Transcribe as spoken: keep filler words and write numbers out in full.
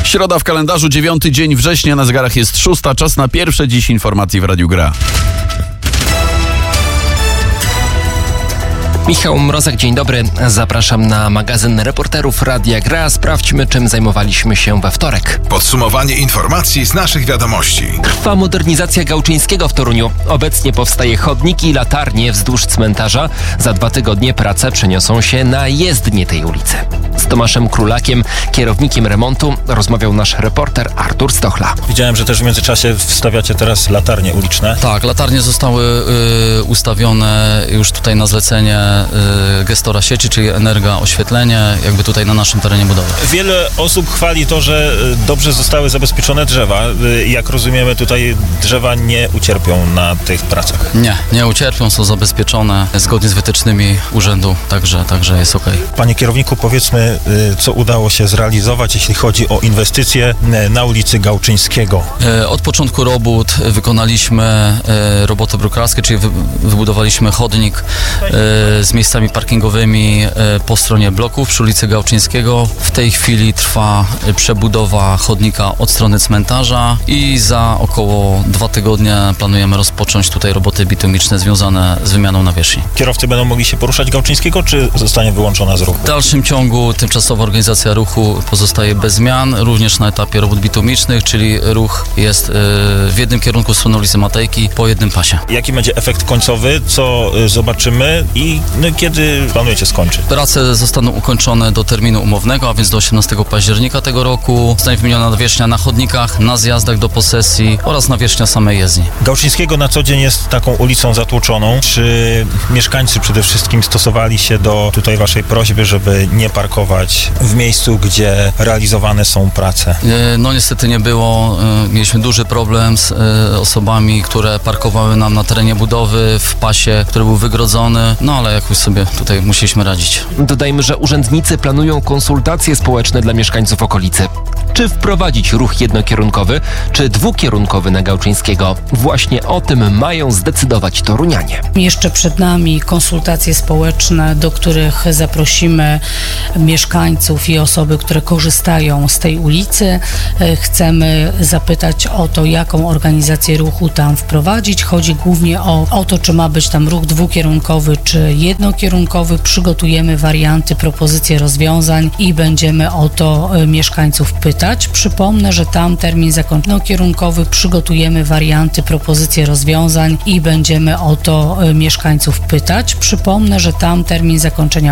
Środa w kalendarzu, dziewiąty dzień września, na zegarach jest szósta. Czas na pierwsze dziś informacje w Radiu Gra. Michał Mrozek, dzień dobry. Zapraszam na magazyn reporterów Radia Gra. Sprawdźmy, czym zajmowaliśmy się we wtorek. Podsumowanie informacji z naszych wiadomości. Trwa modernizacja Gałczyńskiego w Toruniu. Obecnie powstaje chodnik i latarnie wzdłuż cmentarza. Za dwa tygodnie prace przeniosą się na jezdnię tej ulicy. Z Tomaszem Królakiem, kierownikiem remontu, rozmawiał nasz reporter Artur Stochla. Widziałem, że też w międzyczasie wstawiacie teraz latarnie uliczne. Tak, latarnie zostały y, ustawione już tutaj na zlecenie y, gestora sieci, czyli Energa Oświetlenie, jakby tutaj na naszym terenie budowy. Wiele osób chwali to, że dobrze zostały zabezpieczone drzewa. Jak rozumiemy, tutaj drzewa nie ucierpią na tych pracach. Nie, nie ucierpią, są zabezpieczone zgodnie z wytycznymi urzędu, także, także jest okej. Panie kierowniku, powiedzmy, co udało się zrealizować, jeśli chodzi o inwestycje na ulicy Gałczyńskiego. Od początku robót wykonaliśmy roboty brukarskie, czyli wybudowaliśmy chodnik z miejscami parkingowymi po stronie bloków przy ulicy Gałczyńskiego. W tej chwili trwa przebudowa chodnika od strony cmentarza i za około dwa tygodnie planujemy rozpocząć tutaj roboty bitumiczne związane z wymianą nawierzchni. Kierowcy będą mogli się poruszać Gałczyńskiego, czy zostanie wyłączona z ruchu? W dalszym ciągu tymczasowa organizacja ruchu pozostaje bez zmian, również na etapie robót bitumicznych, czyli ruch jest w jednym kierunku w stronę ulicy Matejki po jednym pasie. Jaki będzie efekt końcowy, co zobaczymy i no, kiedy planujecie skończyć? Prace zostaną ukończone do terminu umownego, a więc do osiemnastego października tego roku. Zostanie wymieniona nawierzchnia na chodnikach, na zjazdach do posesji oraz nawierzchnia samej jezdni. Gałczyńskiego na co dzień jest taką ulicą zatłoczoną. Czy mieszkańcy przede wszystkim stosowali się do tutaj waszej prośby, żeby nie parkować w miejscu, gdzie realizowane są prace? No niestety nie było. Mieliśmy duży problem z osobami, które parkowały nam na terenie budowy w pasie, który był wygrodzony, no ale jakoś sobie tutaj musieliśmy radzić. Dodajmy, że urzędnicy planują konsultacje społeczne dla mieszkańców okolicy. Czy wprowadzić ruch jednokierunkowy, czy dwukierunkowy na Gałczyńskiego? Właśnie o tym mają zdecydować torunianie. Jeszcze przed nami konsultacje społeczne, do których zaprosimy mieszkańców i osoby, które korzystają z tej ulicy. Chcemy zapytać o to, jaką organizację ruchu tam wprowadzić. Chodzi głównie o, o to, czy ma być tam ruch dwukierunkowy, czy jednokierunkowy. Przygotujemy warianty, propozycje rozwiązań i będziemy o to mieszkańców pytać. Przypomnę, że tam termin zakończenia kierunkowy, przygotujemy warianty, propozycje rozwiązań i będziemy o to mieszkańców pytać. Przypomnę, że tam termin zakończenia